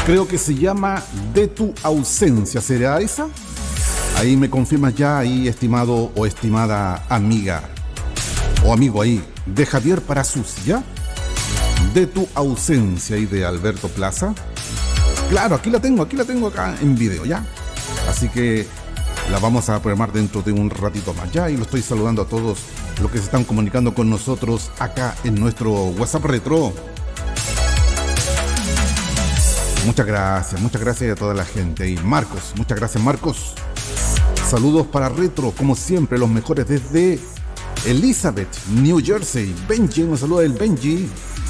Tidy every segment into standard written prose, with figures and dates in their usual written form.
Creo que se llama De tu ausencia. ¿Será esa? Ahí me confirmas ya, ahí, estimado o estimada amiga o amigo ahí, de Javier Parasus, ¿ya? De tu ausencia, y de Alberto Plaza. Claro, aquí la tengo acá en video, ¿ya? Así que la vamos a programar dentro de un ratito más, ¿ya? Y lo estoy saludando a todos los que se están comunicando con nosotros acá en nuestro WhatsApp Retro. Muchas gracias a toda la gente. Y Marcos, muchas gracias, Marcos. Saludos para Retro, como siempre, los mejores desde Elizabeth, New Jersey. Benji, nos saluda el Benji.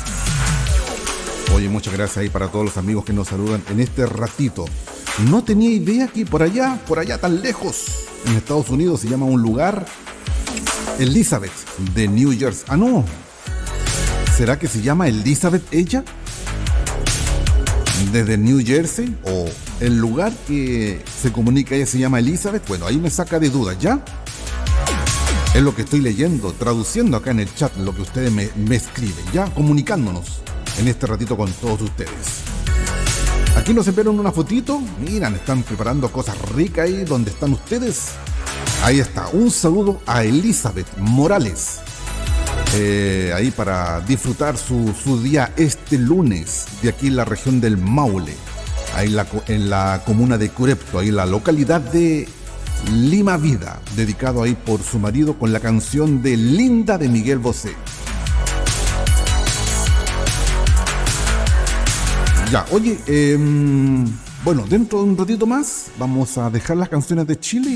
Oye, muchas gracias ahí para todos los amigos que nos saludan en este ratito. No tenía idea que por allá tan lejos, en Estados Unidos, se llama un lugar Elizabeth de New Jersey. Ah, no. ¿Será que se llama Elizabeth ella? Desde New Jersey, o el lugar que se comunica ella se llama Elizabeth. Bueno, ahí me saca de dudas, ¿ya? Es lo que estoy leyendo, traduciendo acá en el chat lo que ustedes me escriben, ¿ya? Comunicándonos en este ratito con todos ustedes. Aquí nos enviaron una fotito. Miran, están preparando cosas ricas ahí donde están ustedes. Ahí está, un saludo a Elizabeth Morales. Ahí para disfrutar su día este lunes, de aquí en la región del Maule, ahí en la comuna de Curepto, ahí en la localidad de Lima Vida, dedicado ahí por su marido con la canción de Linda de Miguel Bosé. Ya, oye, bueno, dentro de un ratito más vamos a dejar las canciones de Chile